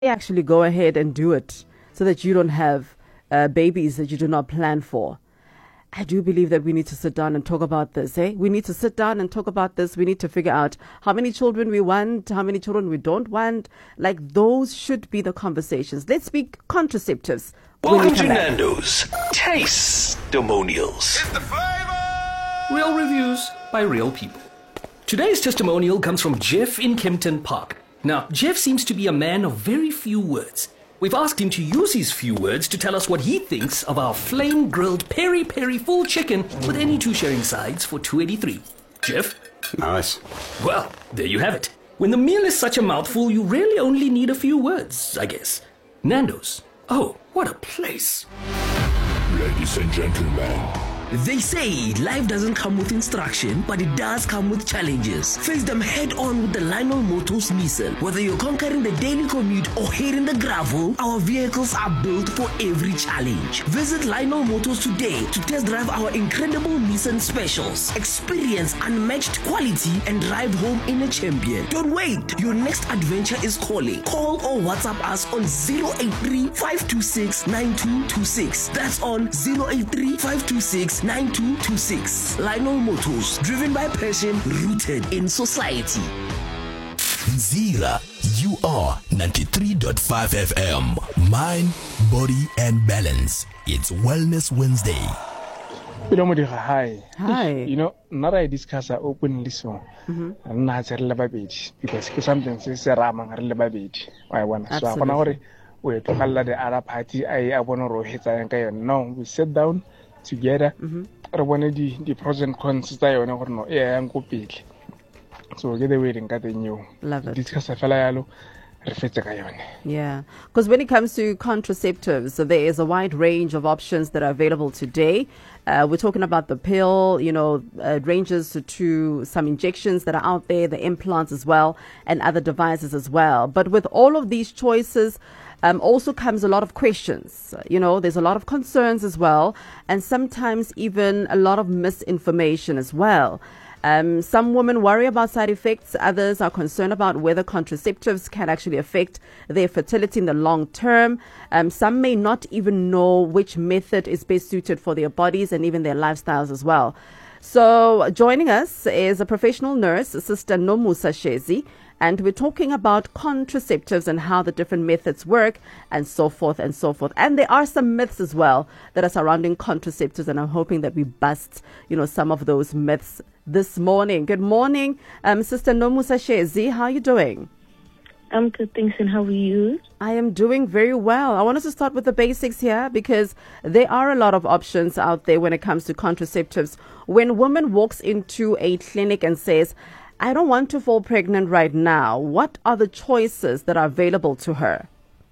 actually go ahead and do it so that you don't have babies that you do not plan for. I do believe that we need to sit down and talk about this. We need to sit down and talk about this. We need to figure out how many children we want, how many children we don't want. Like, those should be the conversations. Let's speak contraceptives. Welcome to Nando's Testimonials. It's the flavor! Real reviews by real people. Today's testimonial comes from Jeff in Kempton Park. Now, Jeff seems to be a man of very few words. We've asked him to use his few words to tell us what he thinks of our flame-grilled peri-peri full chicken with any two sharing sides for $2.83. Jeff? Nice. Well, there you have it. When the meal is such a mouthful, you really only need a few words, I guess. Nando's. Oh, what a place. Ladies and gentlemen, they say life doesn't come with instruction, but it does come with challenges. Face them head on with the Lionel Motors Nissan. Whether you're conquering the daily commute or hitting the gravel, our vehicles are built for every challenge. Visit Lionel Motors today to test drive our incredible Nissan specials. Experience unmatched quality and drive home in a champion. Don't wait. Your next adventure is calling. Call or WhatsApp us on 083-526-9226. That's on 083-526-9226. Lionel Motors, driven by passion, rooted in society. Zira, you are 93.5 FM. Mind, body, and balance. It's Wellness Wednesday. Hi. Hi. You know, not I discuss openly so. I'm not a babbage because something says Ramang a babbage. I want so I want to wait to call the Arab party. I want to hit and no, we sit down together. I want the pros and cons. I want to know. Yeah, I'm go big. So get the waiting, got the new. Love it. Discuss a fellow. Yeah, because when it comes to contraceptives, so there is a wide range of options that are available today. We're talking about the pill, it ranges to some injections that are out there, the implants as well, and other devices as well. But with all of these choices, also comes a lot of questions. There's a lot of concerns as well, and sometimes even a lot of misinformation as well. Some women worry about side effects. Others are concerned about whether contraceptives can actually affect their fertility in the long term. Some may not even know which method is best suited for their bodies and even their lifestyles as well. So joining us is a professional nurse, Sister Nomusa Shezi, and we're talking about contraceptives and how the different methods work and so forth and so forth. And there are some myths as well that are surrounding contraceptives, and I'm hoping that we bust, some of those myths this morning. Good morning, Sister Nomusa Shezi. How are you doing? I'm good, thanks. And how are you? I am doing very well. I wanted to start with the basics here because there are a lot of options out there when it comes to contraceptives. When a woman walks into a clinic and says, I don't want to fall pregnant right now, what are the choices that are available to her?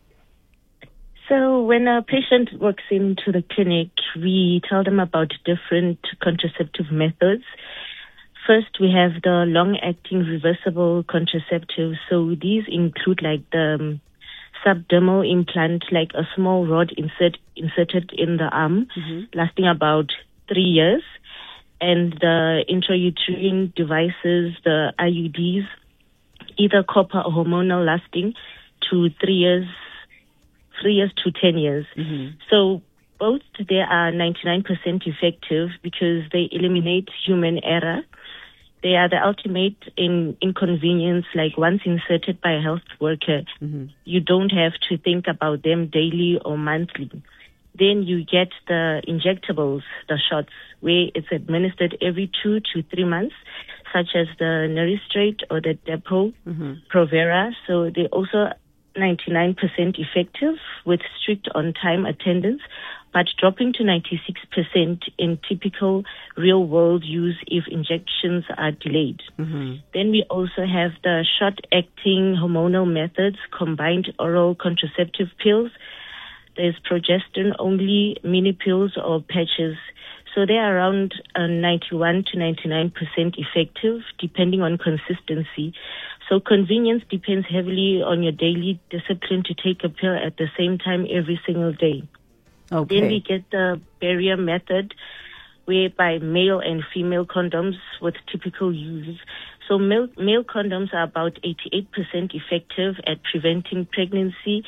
So when a patient walks into the clinic, we tell them about different contraceptive methods. First, we have the long-acting reversible contraceptives. So these include like the subdermal implant, like a small rod inserted in the arm, lasting about 3 years. And the intrauterine devices, the IUDs, either copper or hormonal, lasting to 3 years to 10 years. So both, they are 99% effective because they eliminate human error. They are the ultimate inconvenience, like once inserted by a health worker, you don't have to think about them daily or monthly. Then you get the injectables, the shots, where it's administered every 2 to 3 months, such as the Neristrate or the Depo Provera. So they're also 99% effective with strict on-time attendance, but dropping to 96% in typical real-world use if injections are delayed. Then we also have the short-acting hormonal methods, combined oral contraceptive pills. There's progesterone-only mini pills or patches. So they are around 91 to 99% effective, depending on consistency. So convenience depends heavily on your daily discipline to take a pill at the same time every single day. Okay. Then we get the barrier method, whereby male and female condoms with typical use. So male condoms are about 88% effective at preventing pregnancy